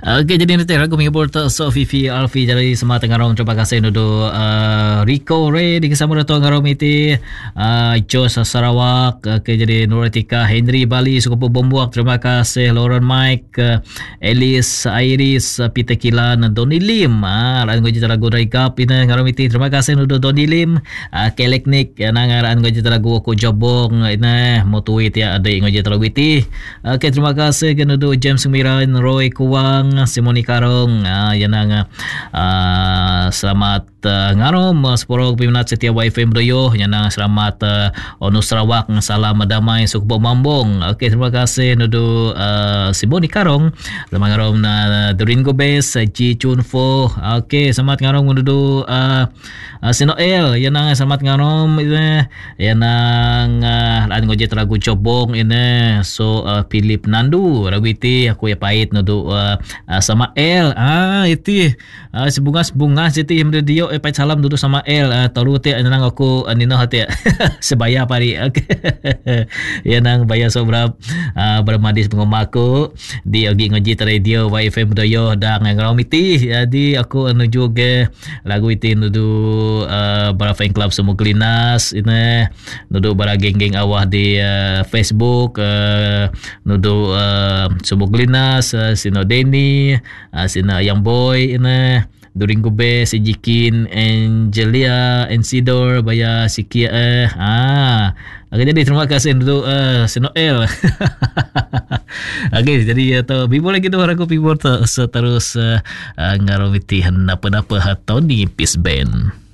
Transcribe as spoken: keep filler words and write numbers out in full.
Okey, jadi nanti aku mengibur tak so Fifi Alfi dari semua tengah rom. Terima kasih nudu uh, Rico Ray di kesamura tu ngarom iti uh, Jos Sarawak. Okey, jadi Nuratika Henry Bali Sukupu Bombuak. Terima kasih Lauren Mike, uh, Elis Iris, uh, Peter Kilan, Donny Lim. Ah, uh, lagu jita lagu Raikap ini ngarom iti. Terima kasih nudu Donny Lim, uh, Keleknik nangaran go jita lagu Ko Jobong ini motuit ya ada ngo jita lagu iti. Okey, terima kasih kenudu James Miran, Roy Kuwang, Simoni Karong, uh, yan ang uh, selamat uh, ngarom uh, sepuluh peminat setia Y F M Doyo, yan ang selamat uh, Onu Sarawak, salam damai Sukbo Mambong. Okey, terima kasih nudu uh, Simoni Karong, selamat ngarom na uh, Durin Gobes, uh, Ji Chunfo. Okey, selamat ngarom nudu uh, uh, Sinoel, yan ang selamat ngarom ini, yan ang uh, laan ngojit lagu Cobong ini. So uh, Philip Nandu lagu iti aku ya pahit nudu uh, Uh, sama El ah itu uh, sebunga-sebunga situ yang dia eh pai salam duduk sama El uh, tahu te nang aku uh, nino hati sebaya pari okay. Ya nang baya sobrap uh, bermadis pengomaku di agi ngaji radio Y F M Doyo dan ngarom iti jadi aku menuju ke lagu itu nudu uh, bara fan club semua klinas ini nudu bara geng-geng awah di uh, Facebook uh, nudu uh, semua klinas uh, Sino Denny, uh, sina Yang Boy ini During Gube, si Jikin, Angelia, Ensidor, Baya Sikia eh. Ah, okay, jadi terima kasih untuk uh, Sinoel. Okay, jadi atau bibo lagi tu aku bibo terus uh, uh, ngaromiti apa-apa atau di Peace Band.